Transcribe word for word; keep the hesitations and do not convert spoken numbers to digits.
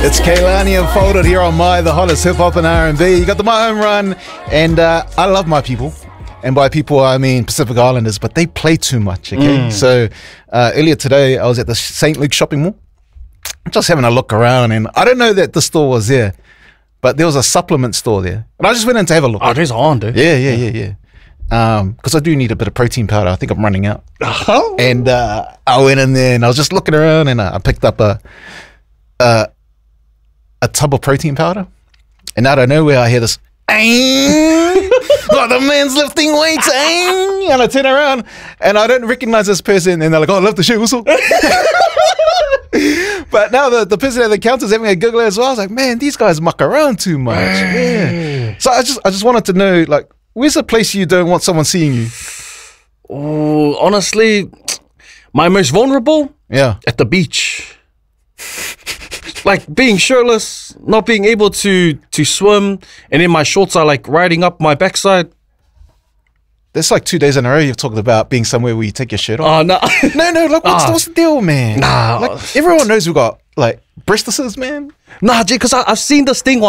It's Kehlani and Folded here on My, the hottest hip hop and R and B. You got the My Home Run, and uh, I love my people. And by people, I mean Pacific Islanders, but they play too much, okay? Mm. So uh, earlier today, I was at the Saint Luke shopping mall, just having a look around, and I don't know that the store was there, but there was a supplement store there. And I just went in to have a look. Oh, there's on, dude. Yeah, yeah, yeah, yeah. Um, because I do need a bit of protein powder. I think I'm running out. Uh-huh. And uh, I went in there, and I was just looking around, and uh, I picked up a... a a tub of protein powder, and out of nowhere I hear this "Aing!" like the man's lifting weights, "Aing!" and I turn around and I don't recognize this person, and they're like, "Oh, I love the shit whistle." But now the, the person at the counter is having a giggle as well. I was like, man, these guys muck around too much. Yeah. So I just I just wanted to know, like, where's the place you don't want someone seeing you? Oh, honestly, my most vulnerable? Yeah. At the beach. Like being shirtless, not being able to to swim, and then my shorts are like riding up my backside. There's like two days in a row you've talked about being somewhere where you take your shirt off. Oh, no. no, no, like, what's, Ah. what's the deal, man? Nah. Like, everyone knows we've got, like, breastises, man. Nah, because I've seen this thing